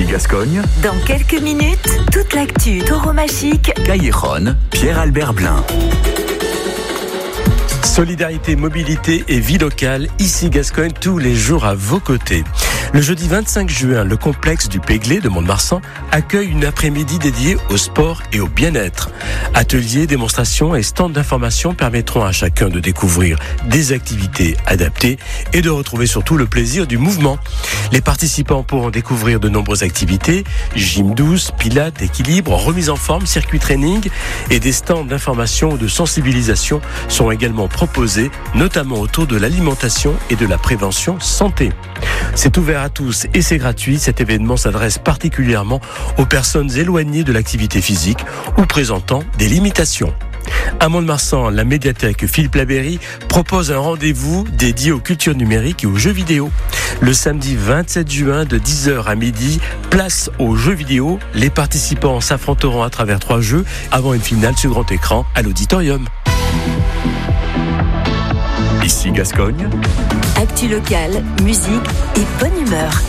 Gascogne. Dans quelques minutes, toute l'actu tauromachique. Cailleron, Pierre-Albert Blin. Solidarité, mobilité et vie locale, ici Gascogne, tous les jours à vos côtés. Le jeudi 25 juin, le complexe du Péglé de Mont-de-Marsan accueille une après-midi dédiée au sport et au bien-être. Ateliers, démonstrations et stands d'information permettront à chacun de découvrir des activités adaptées et de retrouver surtout le plaisir du mouvement. Les participants pourront découvrir de nombreuses activités, gym douce, pilates, équilibre, remise en forme, circuit training et des stands d'information ou de sensibilisation sont également proposés, notamment autour de l'alimentation et de la prévention santé. C'est ouvert à tous et c'est gratuit. Cet événement s'adresse particulièrement aux personnes éloignées de l'activité physique ou présentant des limitations. À Mont-de-Marsan, la médiathèque Philippe Labéry propose un rendez-vous dédié aux cultures numériques et aux jeux vidéo. Le samedi 27 juin de 10h à midi, place aux jeux vidéo. Les participants s'affronteront à travers 3 jeux avant une finale sur grand écran à l'auditorium. Ici Gascogne. Actu locale, musique et bonne humeur.